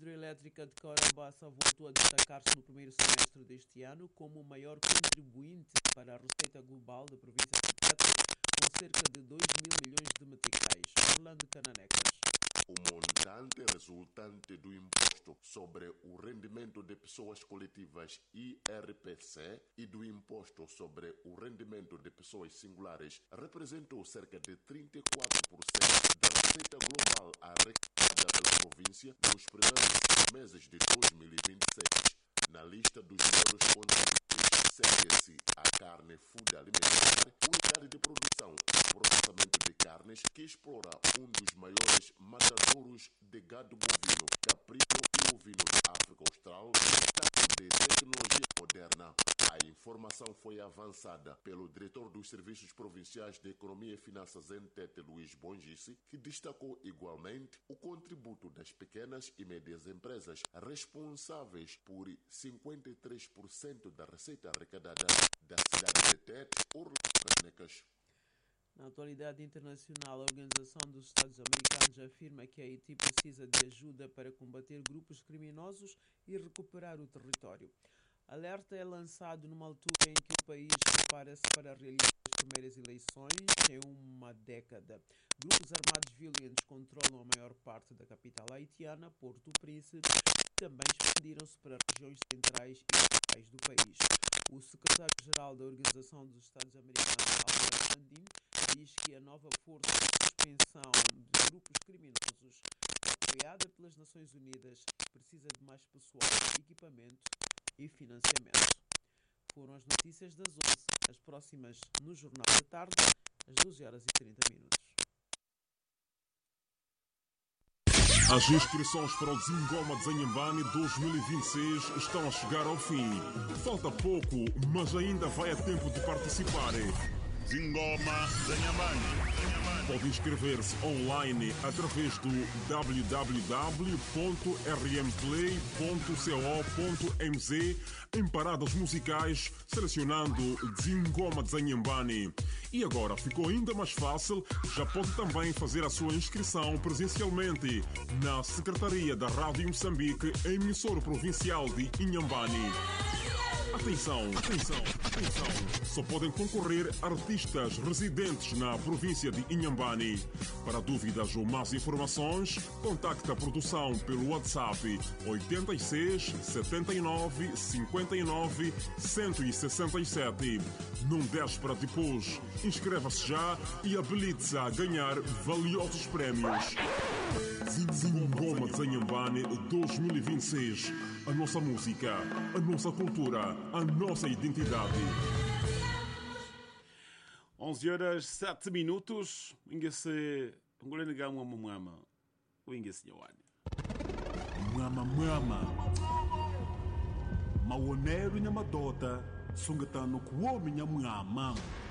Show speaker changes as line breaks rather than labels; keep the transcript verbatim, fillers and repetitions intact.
hidrelétrica de Corabaça voltou a destacar-se no primeiro semestre deste ano como o maior contribuinte para a receita global da província de Tete, com cerca de dois mil milhões de meticais. Orlando Cananecas.
O montante resultante do imposto sobre o rendimento de pessoas coletivas I R P C e do imposto sobre o rendimento de pessoas singulares representou cerca de trinta e quatro por cento da receita global arrecadada pela província nos primeiros meses de dois mil e vinte e seis. Na lista dos maiores contributos segue-se a carne food alimentar, unidade de produção e processamento de carnes que explora um dos maiores matadouros de gado bovino, caprino e ovino da África Austral, destaque de tecnologia moderna. A informação foi avançada pelo diretor dos Serviços Provinciais de Economia e Finanças em Tete, Luís Bongice, que destacou igualmente o contributo das pequenas e médias empresas, responsáveis por cinquenta e três por cento da receita arrecadada da cidade de Tete, Orlando Canecas.
Na atualidade internacional, a Organização dos Estados Americanos afirma que Haiti precisa de ajuda para combater grupos criminosos e recuperar o território. Alerta é lançado numa altura em que o país prepara-se para realizar as primeiras eleições em uma década. Grupos armados violentos controlam a maior parte da capital haitiana, Porto-Príncipe, e também expandiram-se para regiões centrais e centrais do país. O secretário-geral da Organização dos Estados Americanos, Albert Bandin, diz que a nova força de suspensão de grupos criminosos, apoiada pelas Nações Unidas, precisa de mais pessoal, equipamento e financiamento. Foram as notícias das onze, as próximas no Jornal da Tarde, às doze horas e trinta minutos.
As inscrições para o Zingoma de Zanhambane dois mil e vinte e seis estão a chegar ao fim. Falta pouco, mas ainda vai a tempo de participar.
Zingoma Zanhambane.
Pode inscrever-se online através do w w w ponto r m play ponto co ponto m z em paradas musicais, selecionando Zingoma de Zanhambane. E agora ficou ainda mais fácil, já pode também fazer a sua inscrição presencialmente na Secretaria da Rádio Moçambique, emissora provincial de Inhambane. Atenção, atenção, atenção. Só podem concorrer artistas residentes na província de Inhambane. Para dúvidas ou mais informações, contacte a produção pelo WhatsApp oito seis, sete nove, cinco nove, um seis sete. Não deixe para depois. Inscreva-se já e habilite-se a ganhar valiosos prémios. Zingoma de Zanhambane dois mil e vinte e seis. A nossa música, a nossa cultura, a nossa identidade.
onze horas sete minutos. Ingesse ngoleni ga mwama mwama. Ingesse nyawani.
Mwama mwama. Mawonero nyamadota sungatano kuomi nyamwama.